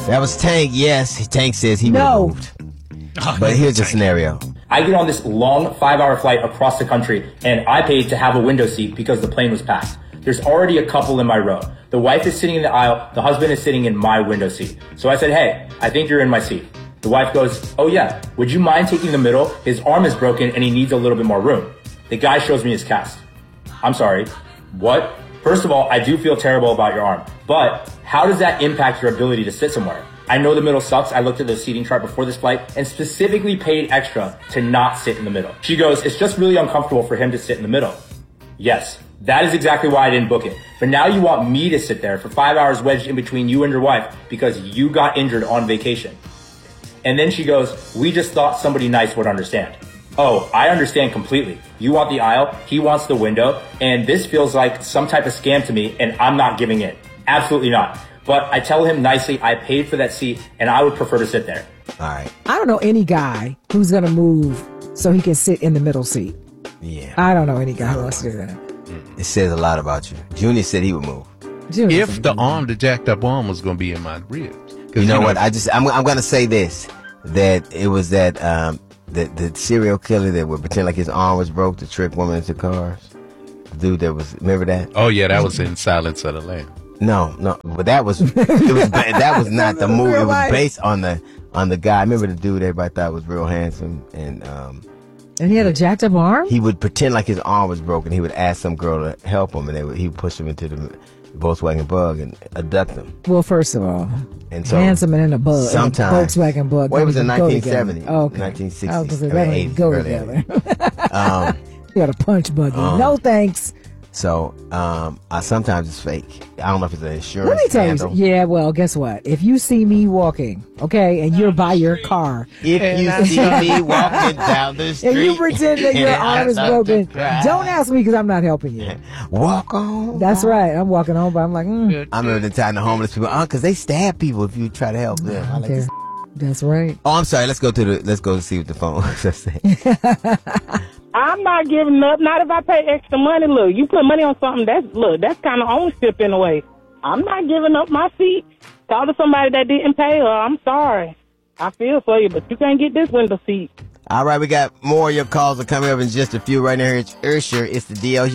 That was Tank. Yes, Tank says he moved. But here's the scenario. I get on this long 5-hour flight across the country, and I paid to have a window seat because the plane was packed. There's already a couple in my row. The wife is sitting in the aisle. The husband is sitting in my window seat. So I said, hey, I think you're in my seat. The wife goes, oh yeah, would you mind taking the middle? His arm is broken and he needs a little bit more room. The guy shows me his cast. I'm sorry, what? First of all, I do feel terrible about your arm, but how does that impact your ability to sit somewhere? I know the middle sucks. I looked at the seating chart before this flight and specifically paid extra to not sit in the middle. She goes, it's just really uncomfortable for him to sit in the middle. Yes, that is exactly why I didn't book it. But now you want me to sit there for 5 hours wedged in between you and your wife because you got injured on vacation. And then she goes, we just thought somebody nice would understand. Oh, I understand completely. You want the aisle, he wants the window, and this feels like some type of scam to me, and I'm not giving in. Absolutely not. But I tell him nicely, I paid for that seat, and I would prefer to sit there. All right. I don't know any guy who's going to move so he can sit in the middle seat. Yeah. I don't know any guy who wants to do that. It says a lot about you. Junior said he would move. If the jacked up arm was going to be in my ribs. You know what? I'm going to say this, that it was that the serial killer that would pretend like his arm was broke to trick women into cars. The dude that was, remember that? Oh yeah, that was in Silence of the Lambs. No, but that was that was not the movie. It was based on the guy. I remember the dude everybody thought was real handsome, and he had a jacked up arm. He would pretend like his arm was broken. He would ask some girl to help him, and he would push him into the Volkswagen Bug and abduct him. Well, first of all, and so handsome and in a bug, sometimes Volkswagen Bug. Well, it was in 1970, oh, okay. 1960s, I was gonna say, that ain't go together. You got a punch buggy. No thanks. So, sometimes it's fake. I don't know if it's an insurance. Let me tell handle. you. Yeah, well, guess what? If you see me walking, okay, and you're by your car. If you see me walking down the street. And you pretend that your arm is broken, don't ask me because I'm not helping you. Walk on. That's right. I'm walking home, but I'm like, I remember the time the homeless people, because they stab people if you try to help them. I like this. That's right. Oh, I'm sorry. Let's go see what the phone says. I'm not giving up. Not if I pay extra money. Look, you put money on something. That's kind of ownership in a way. I'm not giving up my seat. Talk to somebody that didn't pay her. I'm sorry. I feel for you, but you can't get this window seat. All right, we got more of your calls are coming up in just a few right now here. It's Ursher. It's the DLU.